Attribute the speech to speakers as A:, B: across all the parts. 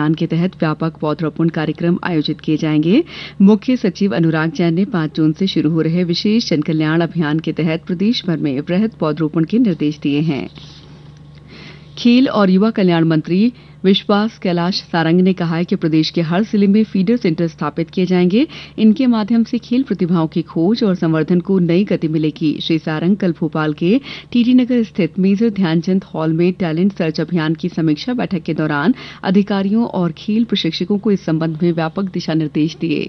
A: अभियान के तहत व्यापक पौधरोपण कार्यक्रम आयोजित किए जाएंगे। मुख्य सचिव अनुराग जैन ने 5 जून से शुरू हो रहे विशेष जनकल्याण अभियान के तहत प्रदेश भर में वृहद पौधरोपण के निर्देश दिए हैं। खेल और युवा कल्याण मंत्री विश्वास कैलाश सारंग ने कहा है कि प्रदेश के हर जिले में फीडर सेंटर स्थापित किए जाएंगे। इनके माध्यम से खेल प्रतिभाओं की खोज और संवर्धन को नई गति मिलेगी। श्री सारंग कल भोपाल के टीटी नगर स्थित मेजर ध्यानचंद हॉल में टैलेंट सर्च अभियान की समीक्षा बैठक के दौरान अधिकारियों और खेल प्रशिक्षकों को इस संबंध में व्यापक दिशा निर्देश दिए।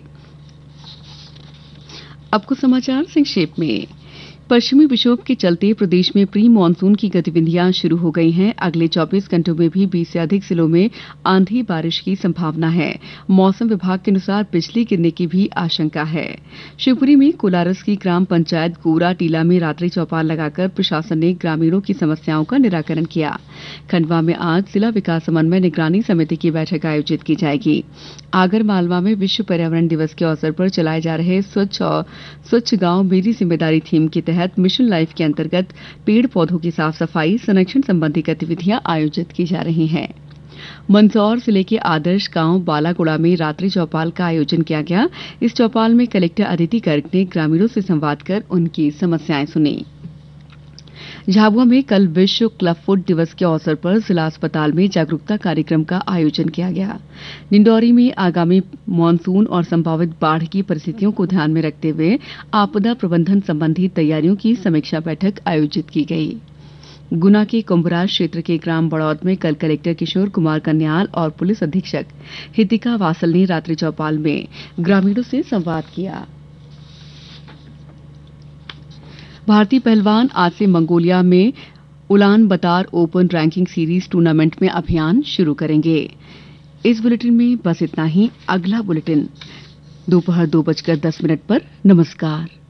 A: अब कुछ समाचार संक्षेप में। पश्चिमी विक्षोभ के चलते प्रदेश में प्री मानसून की गतिविधियां शुरू हो गई हैं। अगले 24 घंटों में भी 20 से अधिक जिलों में आंधी बारिश की संभावना है। मौसम विभाग के अनुसार बिजली गिरने की भी आशंका है। शिवपुरी में कोलारस की ग्राम पंचायत गोरा टीला में रात्रि चौपाल लगाकर प्रशासन ने ग्रामीणों की समस्याओं का निराकरण किया। खंडवा में आज जिला विकास समन्वय निगरानी समिति की बैठक आयोजित की जाएगी। आगर मालवा में विश्व पर्यावरण दिवस के अवसर पर चलाए जा रहे स्वच्छ गांव मेरी जिम्मेदारी थीम के तहत मिशन लाइफ के अंतर्गत पेड़ पौधों की साफ सफाई संरक्षण संबंधी गतिविधियां आयोजित की जा रही हैं। मंदसौर जिले के आदर्श गांव बालागुड़ा में रात्रि चौपाल का आयोजन किया गया। इस चौपाल में कलेक्टर अदिति गर्ग ने ग्रामीणों से संवाद कर उनकी समस्याएं सुनी। झाबुआ में कल विश्व क्लबफुट दिवस के अवसर पर जिला अस्पताल में जागरूकता कार्यक्रम का आयोजन किया गया। डिंडौरी में आगामी मानसून और संभावित बाढ़ की परिस्थितियों को ध्यान में रखते हुए आपदा प्रबंधन संबंधी तैयारियों की समीक्षा बैठक आयोजित की गई। गुना के कुंभराज क्षेत्र के ग्राम बड़ौद में कल कलेक्टर किशोर कुमार कन्याल और पुलिस अधीक्षक हितिका वासल ने रात्रि चौपाल में ग्रामीणों से संवाद किया। भारतीय पहलवान आज से मंगोलिया में उलान बतार ओपन रैंकिंग सीरीज टूर्नामेंट में अभियान शुरू करेंगे। इस बुलेटिन में बस इतना ही। अगला बुलेटिन दोपहर 2:10 पर। नमस्कार।